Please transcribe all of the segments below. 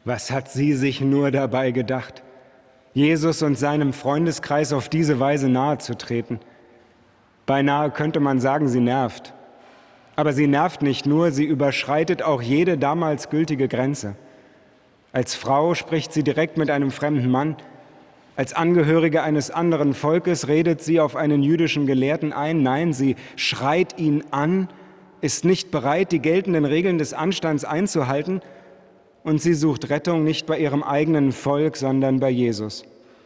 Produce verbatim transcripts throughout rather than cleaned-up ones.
Was hat sie sich nur dabei gedacht, Jesus und seinem Freundeskreis auf diese Weise nahezutreten? Beinahe könnte man sagen, sie nervt. Aber sie nervt nicht nur, sie überschreitet auch jede damals gültige Grenze. Als Frau spricht sie direkt mit einem fremden Mann. Als Angehörige eines anderen Volkes redet sie auf einen jüdischen Gelehrten ein. Nein, sie schreit ihn an, ist nicht bereit, die geltenden Regeln des Anstands einzuhalten, und sie sucht Rettung nicht bei ihrem eigenen Volk, sondern bei Jesus.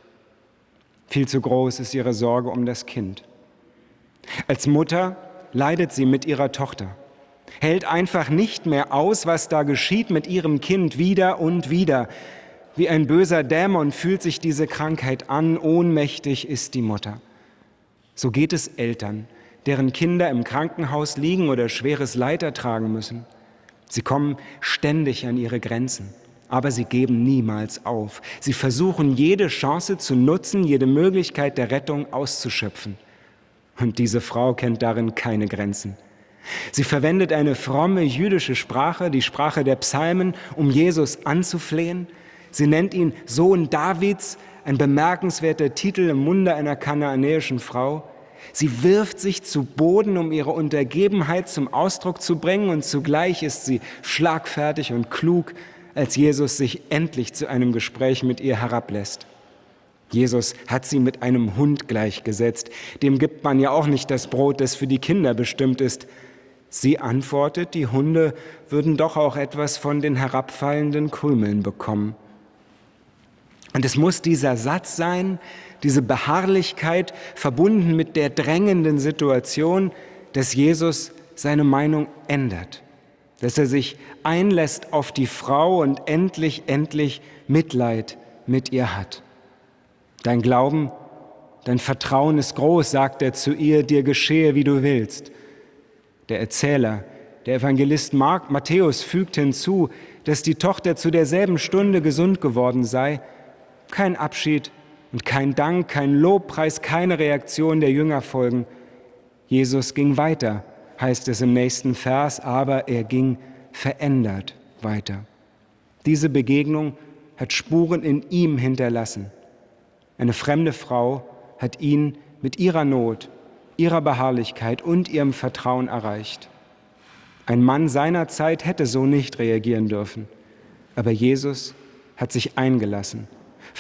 Viel zu groß ist ihre Sorge um das Kind. Als Mutter leidet sie mit ihrer Tochter, hält einfach nicht mehr aus, was da geschieht mit ihrem Kind wieder und wieder. Wie ein böser Dämon fühlt sich diese Krankheit an, ohnmächtig ist die Mutter. So geht es Eltern, deren Kinder im Krankenhaus liegen oder schweres Leid ertragen müssen. Sie kommen ständig an ihre Grenzen, aber sie geben niemals auf. Sie versuchen, jede Chance zu nutzen, jede Möglichkeit der Rettung auszuschöpfen. Und diese Frau kennt darin keine Grenzen. Sie verwendet eine fromme jüdische Sprache, die Sprache der Psalmen, um Jesus anzuflehen. Sie nennt ihn Sohn Davids, ein bemerkenswerter Titel im Munde einer kanaanäischen Frau. Sie wirft sich zu Boden, um ihre Untergebenheit zum Ausdruck zu bringen, und zugleich ist sie schlagfertig und klug, als Jesus sich endlich zu einem Gespräch mit ihr herablässt. Jesus hat sie mit einem Hund gleichgesetzt. Dem gibt man ja auch nicht das Brot, das für die Kinder bestimmt ist. Sie antwortet, die Hunde würden doch auch etwas von den herabfallenden Krümeln bekommen. Und es muss dieser Satz sein, diese Beharrlichkeit, verbunden mit der drängenden Situation, dass Jesus seine Meinung ändert, dass er sich einlässt auf die Frau und endlich, endlich Mitleid mit ihr hat. Dein Glauben, dein Vertrauen ist groß, sagt er zu ihr, dir geschehe, wie du willst. Der Erzähler, der Evangelist Mark, Matthäus fügt hinzu, dass die Tochter zu derselben Stunde gesund geworden sei. Kein Abschied und kein Dank, kein Lobpreis, keine Reaktion der Jünger folgen. Jesus ging weiter, heißt es im nächsten Vers, aber er ging verändert weiter. Diese Begegnung hat Spuren in ihm hinterlassen. Eine fremde Frau hat ihn mit ihrer Not, ihrer Beharrlichkeit und ihrem Vertrauen erreicht. Ein Mann seiner Zeit hätte so nicht reagieren dürfen, aber Jesus hat sich eingelassen